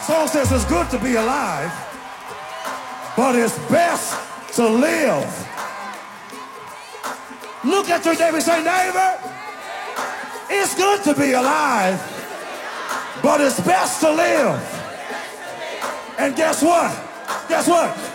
Song says it's good to be alive, but it's best to live. Look at your neighbor and say, neighbor, it's good to be alive, but it's best to live. And guess what? Guess what?